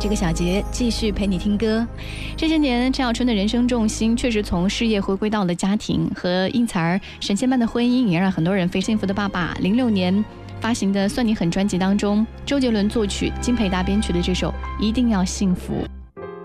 这个小节继续陪你听歌。这些年陈小春的人生重心确实从事业回归到了家庭，和应采儿神仙般的婚姻也让很多人非常幸福的爸爸。06年发行的《算你狠》专辑当中，周杰伦作曲，金培达编曲的这首《一定要幸福》。